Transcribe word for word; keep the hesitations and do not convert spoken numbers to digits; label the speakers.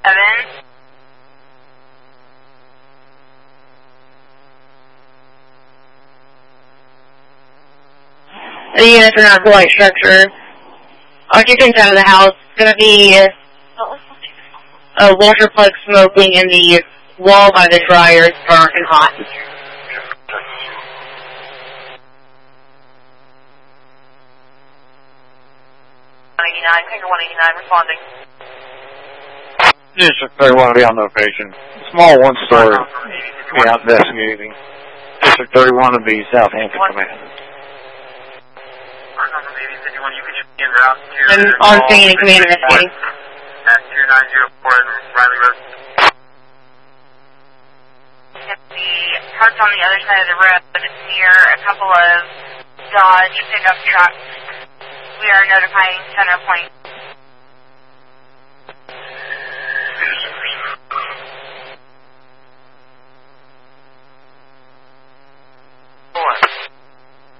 Speaker 1: Seven.
Speaker 2: The units are not quite structure. Occupants out of the house. It's going to be a washer plug smoking in the wall by the dryer. It's dark and hot.
Speaker 1: one eighty-nine, Tiger one eighty-nine responding.
Speaker 3: District thirty-one will be on location. Small one story. Be out investigating. District thirty-one will be Southampton Command.
Speaker 2: I'm on scene and command investigating.
Speaker 1: At two nine zero four Riley Road. The parked on the other side of the road near a couple of Dodge pickup trucks. We are notifying center point.